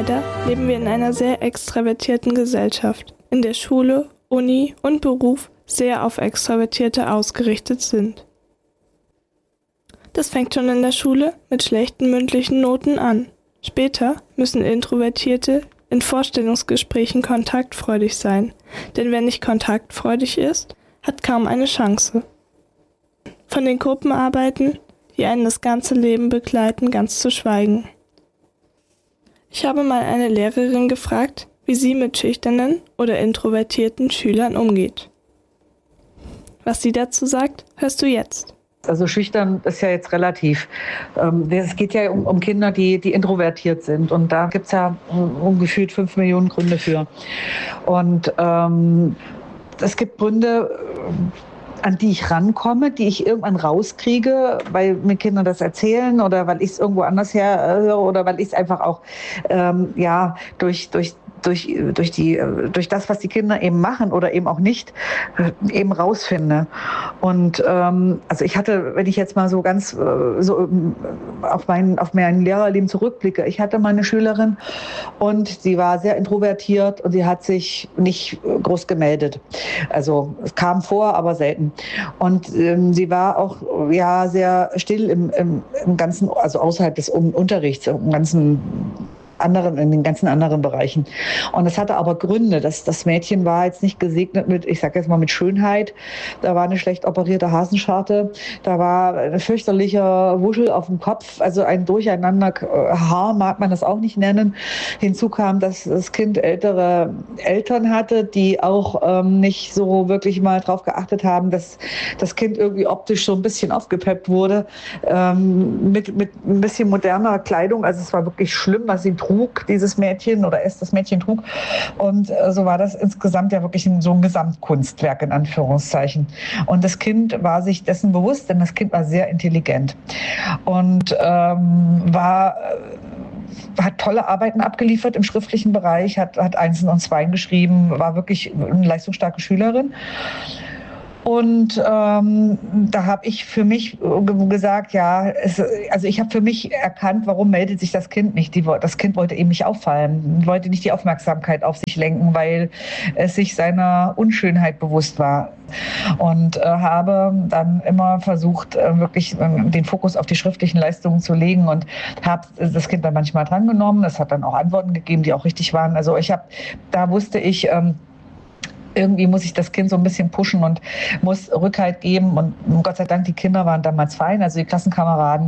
Leider leben wir in einer sehr extravertierten Gesellschaft, in der Schule, Uni und Beruf sehr auf Extravertierte ausgerichtet sind. Das fängt schon in der Schule mit schlechten mündlichen Noten an. Später müssen Introvertierte in Vorstellungsgesprächen kontaktfreudig sein, denn wer nicht kontaktfreudig ist, hat kaum eine Chance. Von den Gruppenarbeiten, die einen das ganze Leben begleiten, ganz zu schweigen. Ich habe mal eine Lehrerin gefragt, wie sie mit schüchternen oder introvertierten Schülern umgeht. Was sie dazu sagt, hörst du jetzt. Also schüchtern ist ja jetzt relativ. Es geht ja um Kinder, die introvertiert sind. Und da gibt es ja ungefähr 5 Millionen Gründe für. Und es gibt Gründe, an die ich rankomme, die ich irgendwann rauskriege, weil mir Kinder das erzählen oder weil ich es irgendwo anders her höre oder weil ich es einfach auch durch das, was die Kinder eben machen oder eben auch nicht, eben rausfinde. Und also ich hatte, wenn ich jetzt mal so ganz auf mein Lehrerleben zurückblicke, ich hatte mal eine Schülerin und sie war sehr introvertiert und sie hat sich nicht groß gemeldet. Also es kam vor, aber selten. Und sie war auch sehr still im ganzen, also außerhalb des Unterrichts, im ganzen in den ganzen anderen Bereichen. Und das hatte aber Gründe. Das Mädchen war jetzt nicht gesegnet mit, ich sage jetzt mal mit Schönheit. Da war eine schlecht operierte Hasenscharte. Da war ein fürchterlicher Wuschel auf dem Kopf. Also ein Durcheinander, Haar mag man das auch nicht nennen. Hinzu kam, dass das Kind ältere Eltern hatte, die auch nicht so wirklich mal drauf geachtet haben, dass das Kind irgendwie optisch so ein bisschen aufgepeppt wurde. Mit ein bisschen moderner Kleidung. Also es war wirklich schlimm, was sie trug, dieses Mädchen, oder es das Mädchen trug. Und so war das insgesamt ja wirklich so ein Gesamtkunstwerk in Anführungszeichen. Und das Kind war sich dessen bewusst, denn das Kind war sehr intelligent und hat tolle Arbeiten abgeliefert im schriftlichen Bereich, hat Einsen und Zweien geschrieben, war wirklich eine leistungsstarke Schülerin. Und da habe ich für mich gesagt, also ich habe für mich erkannt, warum meldet sich das Kind nicht. Das Kind wollte eben nicht auffallen, wollte nicht die Aufmerksamkeit auf sich lenken, weil es sich seiner Unschönheit bewusst war. Und habe dann immer versucht, wirklich den Fokus auf die schriftlichen Leistungen zu legen und habe das Kind dann manchmal drangenommen. Es hat dann auch Antworten gegeben, die auch richtig waren. Also da wusste ich, irgendwie muss ich das Kind so ein bisschen pushen und muss Rückhalt geben. Und Gott sei Dank, die Kinder waren damals fein. Also die Klassenkameraden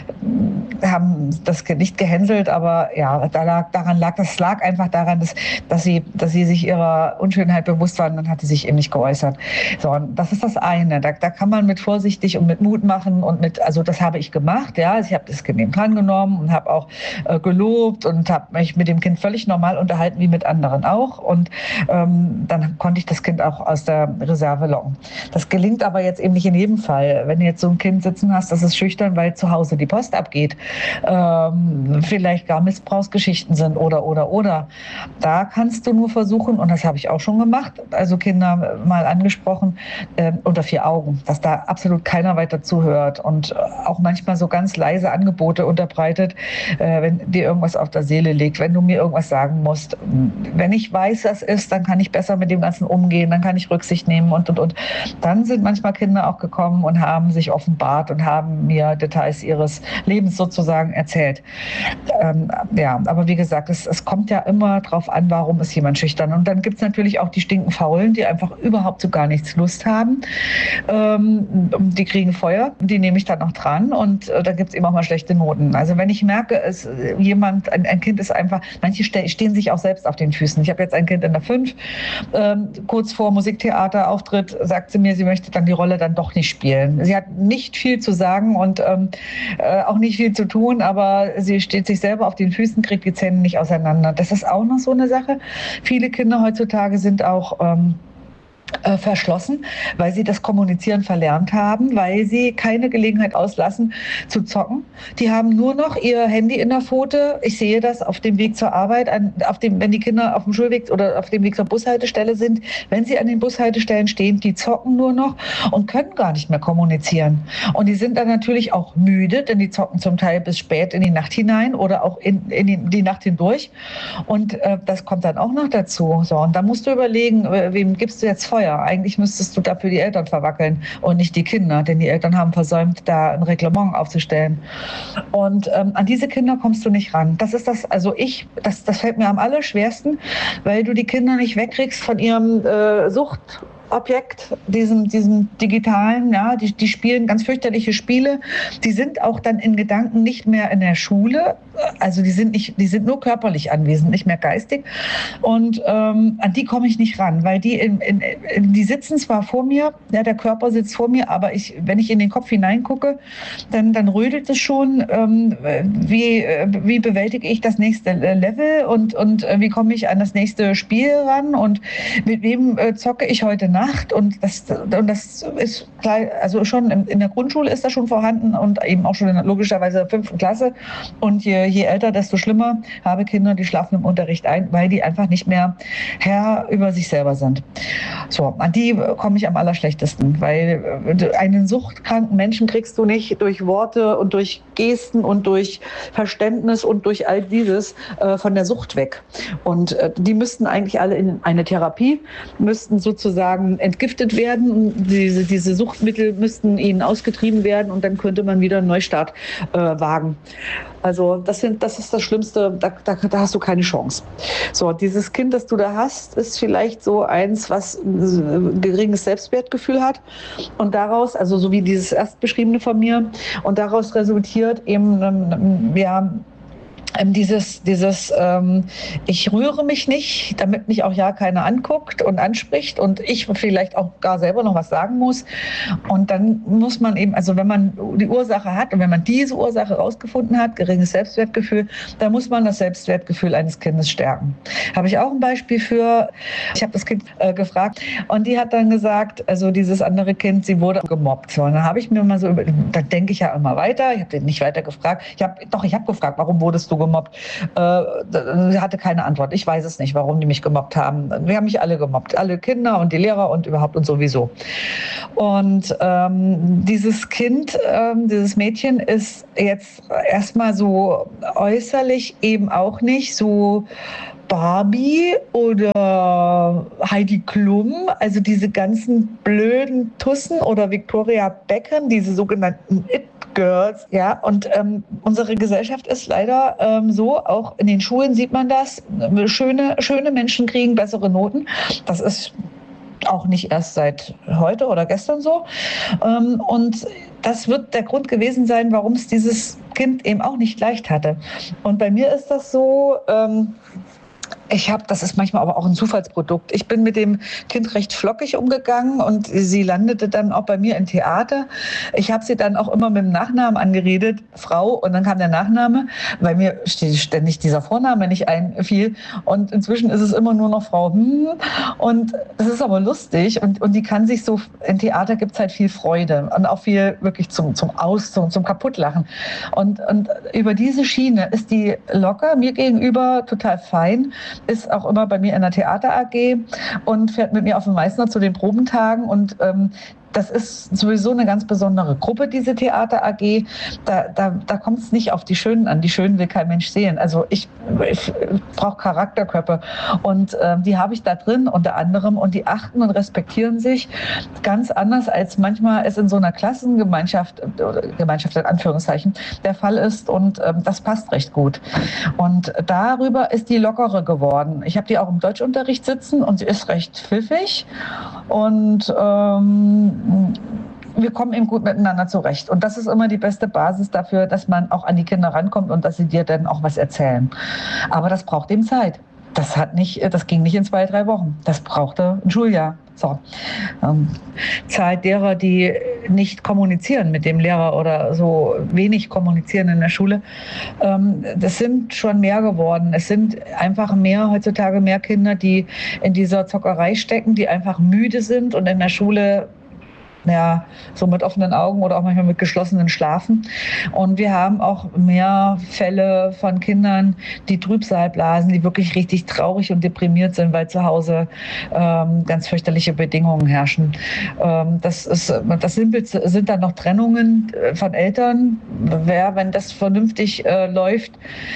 haben das Kind nicht gehänselt, aber ja, das lag einfach daran, dass sie sich ihrer Unschönheit bewusst waren, dann hat sie sich eben nicht geäußert. So, und das ist das eine. Da kann man mit vorsichtig und mit Mut machen und also das habe ich gemacht, ja. Also ich habe das Kind eben drangenommen und habe auch gelobt und habe mich mit dem Kind völlig normal unterhalten, wie mit anderen auch. Und dann konnte ich das Kind auch aus der Reserve locken. Das gelingt aber jetzt eben nicht in jedem Fall. Wenn du jetzt so ein Kind sitzen hast, das ist schüchtern, weil zu Hause die Post abgeht, vielleicht gar Missbrauchsgeschichten sind oder. Da kannst du nur versuchen, und das habe ich auch schon gemacht, also Kinder mal angesprochen, unter 4 Augen, dass da absolut keiner weiter zuhört und auch manchmal so ganz leise Angebote unterbreitet, wenn dir irgendwas auf der Seele liegt, wenn du mir irgendwas sagen musst. Wenn ich weiß, was ist, dann kann ich besser mit dem Ganzen umgehen, dann kann ich Rücksicht nehmen und. Dann sind manchmal Kinder auch gekommen und haben sich offenbart und haben mir Details ihres Lebens sozusagen erzählt. Aber wie gesagt, es kommt ja immer drauf an, warum ist jemand schüchtern. Und dann gibt es natürlich auch die Stinkenfaulen, die einfach überhaupt so gar nichts Lust haben. Die kriegen Feuer, die nehme ich dann noch dran und da gibt es eben auch mal schlechte Noten. Also wenn ich merke, ein Kind ist einfach, manche stehen sich auch selbst auf den Füßen. Ich habe jetzt ein Kind in der 5, kurz vor Musiktheaterauftritt sagt sie mir, sie möchte dann die Rolle dann doch nicht spielen. Sie hat nicht viel zu sagen und auch nicht viel zu tun, aber sie steht sich selber auf den Füßen, kriegt die Zähne nicht auseinander. Das ist auch noch so eine Sache. Viele Kinder heutzutage sind auch verschlossen, weil sie das Kommunizieren verlernt haben, weil sie keine Gelegenheit auslassen zu zocken. Die haben nur noch ihr Handy in der Pfote. Ich sehe das auf dem Weg zur Arbeit, wenn die Kinder auf dem Schulweg oder auf dem Weg zur Bushaltestelle sind. Wenn sie an den Bushaltestellen stehen, die zocken nur noch und können gar nicht mehr kommunizieren. Und die sind dann natürlich auch müde, denn die zocken zum Teil bis spät in die Nacht hinein oder auch in die Nacht hindurch. Und das kommt dann auch noch dazu. So, und da musst du überlegen, wem gibst du jetzt Feuer? Eigentlich müsstest du dafür die Eltern verwackeln und nicht die Kinder, denn die Eltern haben versäumt, da ein Reglement aufzustellen. Und an diese Kinder kommst du nicht ran. Das ist das, also das fällt mir am allerschwersten, weil du die Kinder nicht wegkriegst von ihrem Suchtobjekt, diesem digitalen, ja, die spielen ganz fürchterliche Spiele. Die sind auch dann in Gedanken nicht mehr in der Schule, also die sind nur körperlich anwesend, nicht mehr geistig. Und an die komme ich nicht ran, weil die sitzen zwar vor mir, ja, der Körper sitzt vor mir, aber wenn ich in den Kopf hineingucke, dann rödelt es schon, wie bewältige ich das nächste Level und wie komme ich an das nächste Spiel ran und mit wem zocke ich heute Nacht, und das ist gleich, also schon in der Grundschule ist das schon vorhanden und eben auch schon logischerweise in der 5. Klasse, und je älter, desto schlimmer. Habe Kinder, die schlafen im Unterricht ein, weil die einfach nicht mehr Herr über sich selber sind. So, an die komme ich am allerschlechtesten, weil einen suchtkranken Menschen kriegst du nicht durch Worte und durch Gesten und durch Verständnis und durch all dieses von der Sucht weg. Und die müssten eigentlich alle in eine Therapie, müssten sozusagen entgiftet werden, und diese Suchtmittel müssten ihnen ausgetrieben werden, und dann könnte man wieder einen Neustart wagen. Also das ist das Schlimmste, da hast du keine Chance. So, dieses Kind, das du da hast, ist vielleicht so eins, was ein geringes Selbstwertgefühl hat, und daraus, also so wie dieses erstbeschriebene von mir, und daraus resultiert eben, ich rühre mich nicht, damit mich auch ja keiner anguckt und anspricht und ich vielleicht auch gar selber noch was sagen muss. Und dann muss man eben, also wenn man die Ursache hat und wenn man diese Ursache rausgefunden hat, geringes Selbstwertgefühl, dann muss man das Selbstwertgefühl eines Kindes stärken. Habe ich auch ein Beispiel für. Ich habe das Kind gefragt, und die hat dann gesagt, also dieses andere Kind, sie wurde gemobbt. So, und dann habe ich mir mal so, da denke ich ja immer weiter, ich habe den nicht weiter gefragt. Ich habe gefragt, warum wurdest du gemobbt? Sie hatte keine Antwort. Ich weiß es nicht, warum die mich gemobbt haben. Wir haben mich alle gemobbt, alle Kinder und die Lehrer und überhaupt und sowieso. Und dieses Kind, dieses Mädchen ist jetzt erstmal so äußerlich eben auch nicht so Barbie oder Heidi Klum, also diese ganzen blöden Tussen oder Victoria Beckham, diese sogenannten It-Girls, ja, und unsere Gesellschaft ist leider so, auch in den Schulen sieht man das, schöne Menschen kriegen bessere Noten, das ist auch nicht erst seit heute oder gestern so, und das wird der Grund gewesen sein, warum es dieses Kind eben auch nicht leicht hatte. Und bei mir ist das so, das ist manchmal aber auch ein Zufallsprodukt. Ich bin mit dem Kind recht flockig umgegangen, und sie landete dann auch bei mir im Theater. Ich habe sie dann auch immer mit dem Nachnamen angeredet, Frau, und dann kam der Nachname, weil mir ständig dieser Vorname nicht einfiel. Und inzwischen ist es immer nur noch Frau. Und das ist aber lustig, und die kann sich so, im Theater gibt es halt viel Freude und auch viel wirklich zum Kaputtlachen. Und über diese Schiene ist die locker, mir gegenüber total fein, ist auch immer bei mir in der Theater AG und fährt mit mir auf den Meißner zu den Probentagen, und das ist sowieso eine ganz besondere Gruppe, diese Theater AG. Da kommt es nicht auf die Schönen an. Die Schönen will kein Mensch sehen. Also ich brauche Charakterköpfe, und die habe ich da drin unter anderem, und die achten und respektieren sich ganz anders, als manchmal es in so einer Klassengemeinschaft oder Gemeinschaft in Anführungszeichen der Fall ist, und das passt recht gut. Und darüber ist die lockere geworden. Ich habe die auch im Deutschunterricht sitzen, und sie ist recht pfiffig, und wir kommen eben gut miteinander zurecht. Und das ist immer die beste Basis dafür, dass man auch an die Kinder rankommt und dass sie dir dann auch was erzählen. Aber das braucht eben Zeit. das ging nicht in 2-3 Wochen. Das brauchte ein Schuljahr. So. Zahl derer, die nicht kommunizieren mit dem Lehrer oder so wenig kommunizieren in der Schule, das sind schon mehr geworden. Es sind einfach heutzutage mehr Kinder, die in dieser Zockerei stecken, die einfach müde sind und in der Schule so mit offenen Augen oder auch manchmal mit geschlossenen schlafen. Und wir haben auch mehr Fälle von Kindern, die Trübsal blasen, die wirklich richtig traurig und deprimiert sind, weil zu Hause ganz fürchterliche Bedingungen herrschen. Das Simpelste sind dann noch Trennungen von Eltern. Wenn das vernünftig läuft,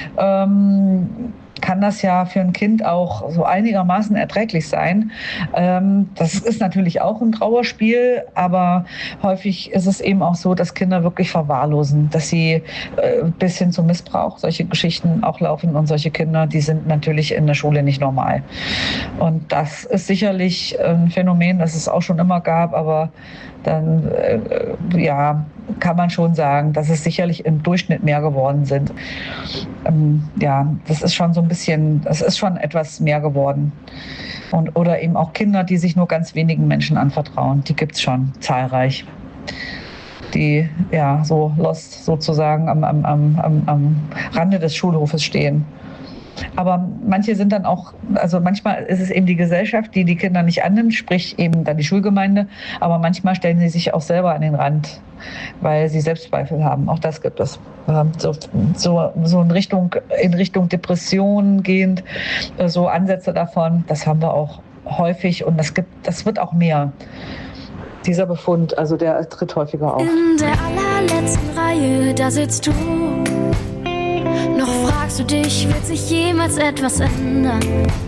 kann das ja für ein Kind auch so einigermaßen erträglich sein. Das ist natürlich auch ein Trauerspiel, aber häufig ist es eben auch so, dass Kinder wirklich verwahrlosen, dass sie bis hin zum Missbrauch solche Geschichten auch laufen und solche Kinder, die sind natürlich in der Schule nicht normal. Und das ist sicherlich ein Phänomen, das es auch schon immer gab, aber dann kann man schon sagen, dass es sicherlich im Durchschnitt mehr geworden sind. Das ist schon so ein bisschen, das ist schon etwas mehr geworden. Oder eben auch Kinder, die sich nur ganz wenigen Menschen anvertrauen, die gibt es schon zahlreich. Die so lost sozusagen am Rande des Schulhofes stehen. Aber manche sind dann auch, also manchmal ist es eben die Gesellschaft, die Kinder nicht annimmt, sprich eben dann die Schulgemeinde, aber manchmal stellen sie sich auch selber an den Rand, weil sie Selbstzweifel haben. Auch das gibt es. So in Richtung Depression gehend, so Ansätze davon, das haben wir auch häufig und das wird auch mehr. Dieser Befund, also der tritt häufiger auf. In der allerletzten Reihe, da sitzt du. Noch fragst du dich, wird sich jemals etwas ändern?